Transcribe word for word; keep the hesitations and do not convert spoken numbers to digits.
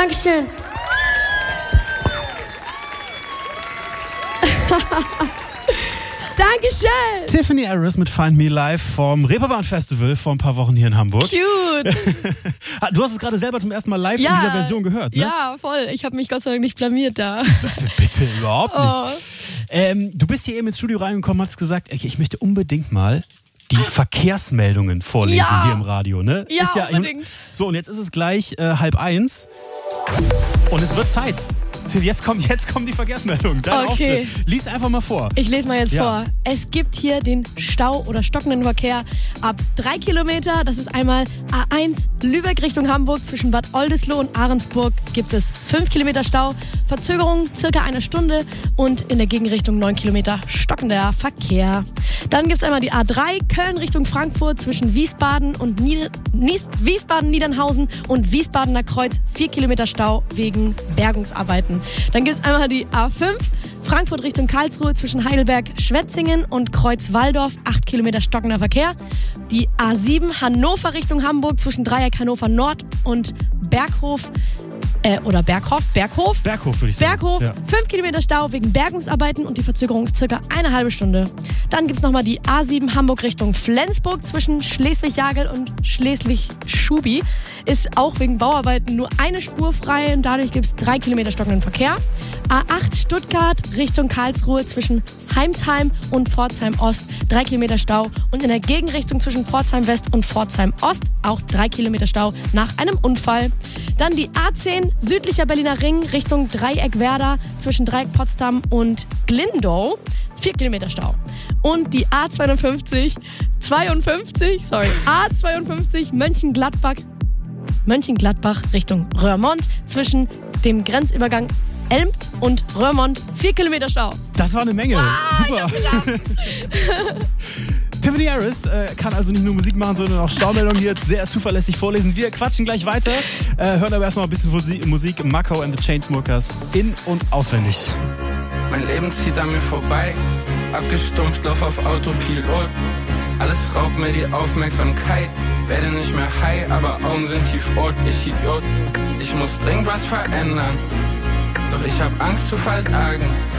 Dankeschön. Dankeschön. Tiffany Harris mit Find Me Live vom Reeperbahn Festival vor ein paar Wochen hier in Hamburg. Cute. Du hast es gerade selber zum ersten Mal live ja, in dieser Version gehört, ne? Ja, voll. Ich habe mich Gott sei Dank nicht blamiert da. Bitte, überhaupt nicht. Oh. Ähm, du bist hier eben ins Studio reingekommen und hast gesagt, okay, ich möchte unbedingt mal die Verkehrsmeldungen vorlesen ja. hier im Radio, ne? Ja, ist ja unbedingt. So, und jetzt ist es gleich äh, halb eins und es wird Zeit. Jetzt kommen, jetzt kommen die Verkehrsmeldungen. Dein Okay. Auftritt. Lies einfach mal vor. Ich lese mal jetzt Ja. vor. Es gibt hier den Stau oder stockenden Verkehr ab drei Kilometer. Das ist einmal A eins Lübeck Richtung Hamburg. Zwischen Bad Oldesloe und Ahrensburg gibt es fünf Kilometer Stau. Verzögerung circa eine Stunde und in der Gegenrichtung neun Kilometer stockender Verkehr. Dann gibt es einmal die A drei Köln Richtung Frankfurt zwischen Wiesbaden und Nieder- Nies- Wiesbaden-Niedernhausen und Wiesbadener Kreuz. vier Kilometer Stau wegen Bergungsarbeiten. Dann gibt es einmal die A fünf Frankfurt Richtung Karlsruhe zwischen Heidelberg, Schwetzingen und Kreuz-Walldorf. acht Kilometer stockender Verkehr. Die A sieben Hannover Richtung Hamburg zwischen Dreieck Hannover Nord und Berghof. Äh, oder Berghof, Berghof. Berghof würde ich sagen. Berghof, Ja. fünf Kilometer Stau wegen Bergungsarbeiten und die Verzögerung ist circa eine halbe Stunde. Dann gibt es nochmal die A sieben Hamburg Richtung Flensburg zwischen Schleswig-Jagel und Schleswig-Schubi. Ist auch wegen Bauarbeiten nur eine Spur frei und dadurch gibt es drei Kilometer stockenden Verkehr. A acht Stuttgart Richtung Karlsruhe zwischen Heimsheim und Pforzheim Ost, drei Kilometer Stau und in der Gegenrichtung zwischen Pforzheim West und Pforzheim Ost auch drei Kilometer Stau nach einem Unfall. Dann die A zehn südlicher Berliner Ring Richtung Dreieck Werder zwischen Dreieck Potsdam und Glindow, vier Kilometer Stau. Und die A zweiundfünfzig, zweiundfünfzig, sorry, A zweiundfünfzig Mönchengladbach, Mönchengladbach Richtung Röhrmond zwischen dem Grenzübergang Elmt und Röhrmond, vier Kilometer Stau. Das war eine Menge. Ah, Super. ich hab's geschafft. Tiffany Harris äh, kann also nicht nur Musik machen, sondern auch Staumeldungen hier sehr zuverlässig vorlesen. Wir quatschen gleich weiter, äh, hören aber erstmal ein bisschen Musik, Musik Mako and the Chainsmokers in- und auswendig. Mein Leben zieht an mir vorbei, abgestumpft, lauf auf Autopilot. Alles raubt mir die Aufmerksamkeit, werde nicht mehr high, aber Augen sind tiefrot. Ich Idiot, ich muss dringend was verändern, doch ich hab Angst zu versagen.